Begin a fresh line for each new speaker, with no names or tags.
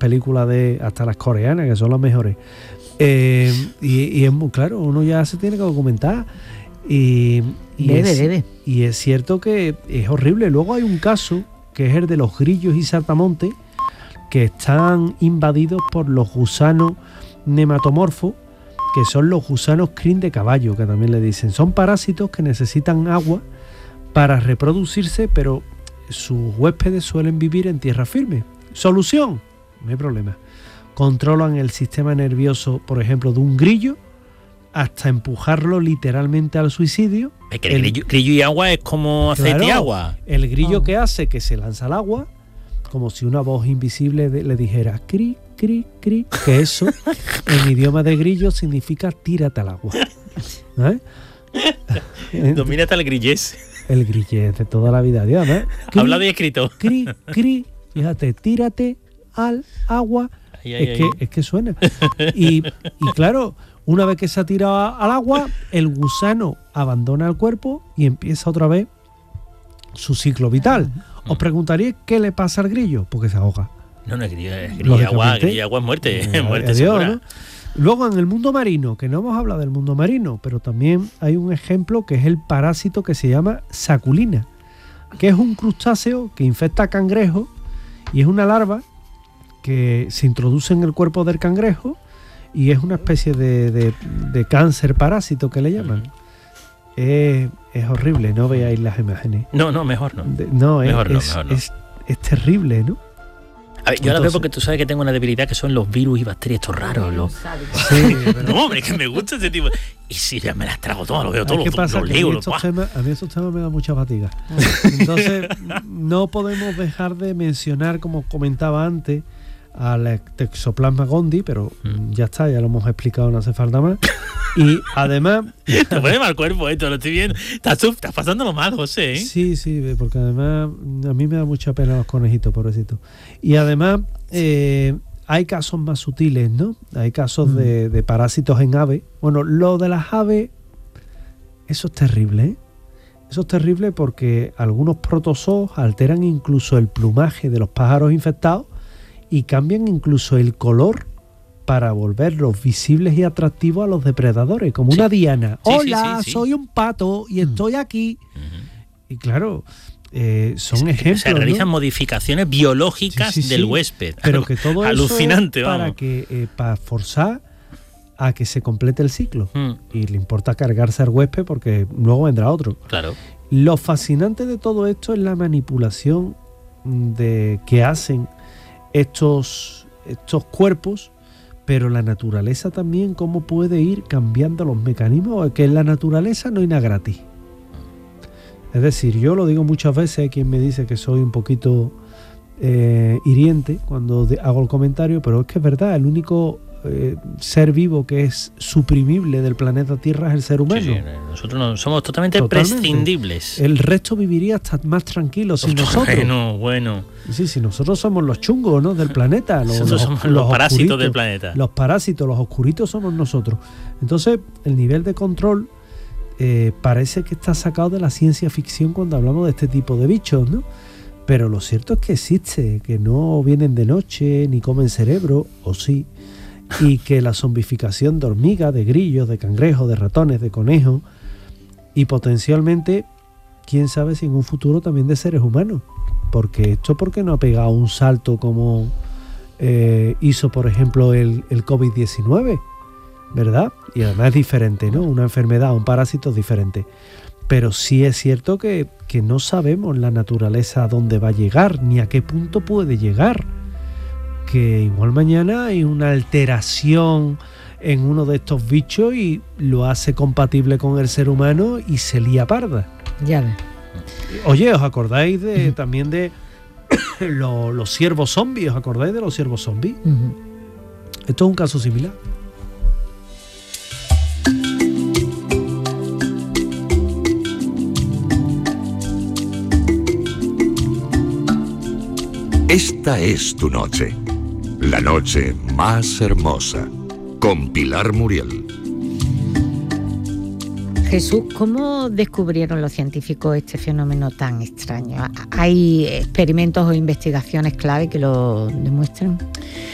películas hasta las coreanas, que son las mejores. Y es muy claro, uno ya se tiene que documentar. Y es cierto que es horrible. Luego hay un caso que es el de los grillos y saltamontes, que están invadidos por los gusanos nematomorfos, que son los gusanos crin de caballo, que también le dicen. Son parásitos que necesitan agua para reproducirse, pero sus huéspedes suelen vivir en tierra firme. Solución, no hay problema. Controlan el sistema nervioso, por ejemplo, de un grillo, hasta empujarlo literalmente al suicidio.
Es que el grillo y agua es como aceite y agua.
El grillo que hace que se lanza al agua, como si una voz invisible le dijera cri, cri, cri, que eso en idioma de grillo significa tírate al agua.
Domina hasta el grillés.
El grillés de toda la vida, Dios, ¿eh?
Habla de escrito.
Cri, cri, fíjate, tírate al agua. Es que suena. Y claro, una vez que se ha tirado al agua, el gusano abandona el cuerpo y empieza otra vez su ciclo vital. Os preguntaría qué le pasa al grillo, porque se ahoga.
No es grillo y agua es muerte. Muerte segura.
¿No? Luego, en el mundo marino, que no hemos hablado del mundo marino, pero también hay un ejemplo que es el parásito que se llama saculina, que es un crustáceo que infecta a cangrejos y es una larva que se introduce en el cuerpo del cangrejo y es una especie de cáncer parásito que le llaman. Es horrible, no veáis las imágenes.
No, mejor no.
Mejor no. Es terrible, ¿no?
A ver, yo la veo porque tú sabes que tengo una debilidad que son los virus y bacterias estos raros.
Sí, pero...
No, hombre, que me gusta ese tipo. Y si ya me las trago todas, lo veo todos,
los leo. A mí estos temas me dan mucha fatiga. Entonces, no podemos dejar de mencionar, como comentaba antes, al Toxoplasma gondii, pero ya está, ya lo hemos explicado, no hace falta más. Y además...
Te pone mal cuerpo esto, lo estoy viendo. Estás pasándolo mal, José, ¿eh?
Sí, porque además a mí me da mucha pena los conejitos, pobrecitos. Y además hay casos más sutiles, ¿no? Hay casos de parásitos en aves. Bueno, lo de las aves, eso es terrible, ¿eh? Eso es terrible porque algunos protozoos alteran incluso el plumaje de los pájaros infectados y cambian incluso el color para volverlos visibles y atractivos a los depredadores, como una diana. Hola, soy un pato y estoy aquí. Y claro, son ejemplos.
Se realizan modificaciones biológicas del huésped.
Pero que todo
alucinante,
eso
vamos.
Para forzar a que se complete el ciclo. Y le importa cargarse al huésped porque luego vendrá otro.
Claro.
Lo fascinante de todo esto es la manipulación que hacen estos cuerpos, pero la naturaleza también, cómo puede ir cambiando los mecanismos, que en la naturaleza no hay nada gratis. Es decir, yo lo digo muchas veces, hay quien me dice que soy un poquito hiriente cuando hago el comentario, pero es que es verdad, el único ser vivo que es suprimible del planeta Tierra es el ser humano.
Sí, nosotros no, somos totalmente prescindibles.
El resto viviría hasta más tranquilo sin nosotros.
Bueno.
Sí, si nosotros somos los chungos, ¿no?, del planeta.
Nosotros somos los parásitos del planeta.
Los parásitos, los oscuritos somos nosotros. Entonces, el nivel de control parece que está sacado de la ciencia ficción cuando hablamos de este tipo de bichos, ¿no? Pero lo cierto es que existe, que no vienen de noche ni comen cerebro, o sí, y que la zombificación de hormigas, de grillos, de cangrejos, de ratones, de conejos y potencialmente, quién sabe si en un futuro también de seres humanos, porque esto porque no ha pegado un salto como hizo por ejemplo el COVID-19, ¿verdad? Y además es diferente, ¿no? Una enfermedad, un parásito es diferente, pero sí es cierto que no sabemos la naturaleza a dónde va a llegar ni a qué punto puede llegar, que igual mañana hay una alteración en uno de estos bichos y lo hace compatible con el ser humano y se lía parda.
Ya ves.
Oye, ¿os acordáis también de los ciervos zombies? ¿Os acordáis de los ciervos zombies? Esto es un caso similar.
Esta es tu noche. La noche más hermosa. Con Pilar Muriel.
Jesús, ¿cómo descubrieron los científicos este fenómeno tan extraño? ¿Hay experimentos o investigaciones clave que lo demuestren?